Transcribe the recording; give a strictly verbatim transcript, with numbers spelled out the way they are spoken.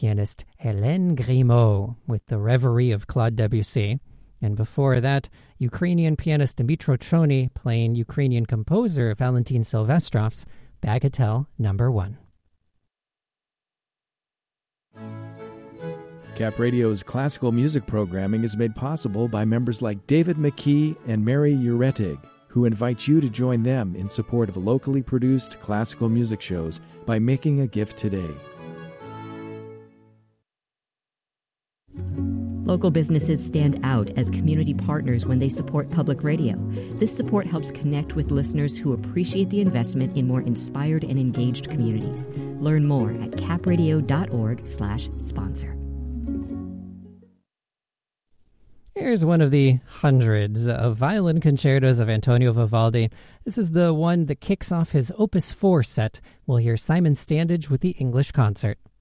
pianist Hélène Grimaud with the Reverie of Claude Debussy. And before that, Ukrainian pianist Dmytro Chony playing Ukrainian composer Valentin Silvestrov's Bagatelle Number One. Cap Radio's classical music programming is made possible by members like David McKee and Mary Uretig, who invite you to join them in support of locally produced classical music shows by making a gift today. Local businesses stand out as community partners when they support public radio. This support helps connect with listeners who appreciate the investment in more inspired and engaged communities. Learn more at capradio.org slash sponsor. Here's one of the hundreds of violin concertos of Antonio Vivaldi. This is the one that kicks off his Opus four set. We'll hear Simon Standage with the English Concert.